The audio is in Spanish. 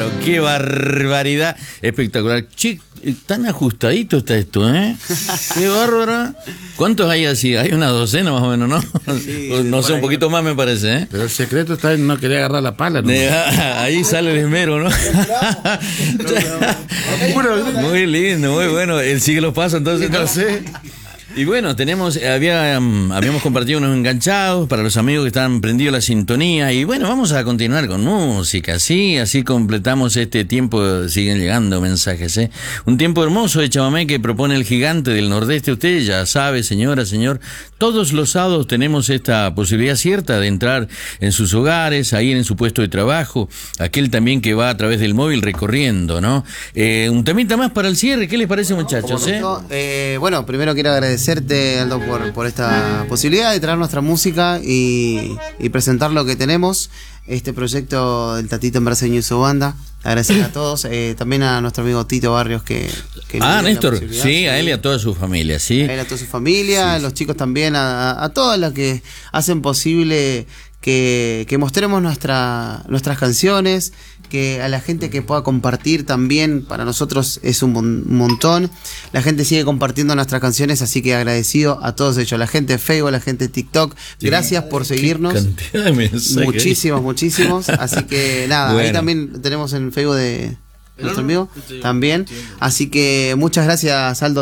bárbaro, qué barbaridad. Espectacular. Che, tan ajustadito está esto, ¿eh? Qué bárbaro. ¿Cuántos hay así? Hay una docena más o menos, ¿no? Sí, no sé, un poquito más me parece, ¿eh? Pero el secreto está en no querer agarrar la pala, ¿no? Ahí sale el esmero, ¿no? Muy lindo, muy bueno. Él sigue los pasos, entonces. No sé. Y bueno, habíamos compartido unos enganchados para los amigos que están prendidos la sintonía. Y bueno, vamos a continuar con música, ¿sí? Así completamos este tiempo. Siguen llegando mensajes, ¿eh? Un tiempo hermoso de chamamé que propone el gigante del Nordeste. Usted ya sabe, señora, señor, todos los sábados tenemos esta posibilidad cierta de entrar en sus hogares, a ir en su puesto de trabajo. Aquel también que va a través del móvil recorriendo, ¿no? Un temita más para el cierre. ¿Qué les parece, muchachos? Bueno, primero quiero agradecerte, Aldo, por esta posibilidad de traer nuestra música y presentar lo que tenemos, este proyecto del Tatito en Brasileño y su banda. Agradecer a todos, también a nuestro amigo Tito Barrios que Néstor, sí, a él y a toda su familia, sí. A él y a toda su familia, sí. A los chicos también, a todas las que hacen posible que mostremos nuestras canciones, que a la gente que pueda compartir también, para nosotros es un montón. La gente sigue compartiendo nuestras canciones, así que agradecido a todos ellos, la gente de Facebook, la gente de TikTok, gracias por seguirnos. Cantidad de mensajes. Muchísimos, así que nada, bueno. Ahí también tenemos en Facebook de nuestro amigo, también, así que muchas gracias, Aldo.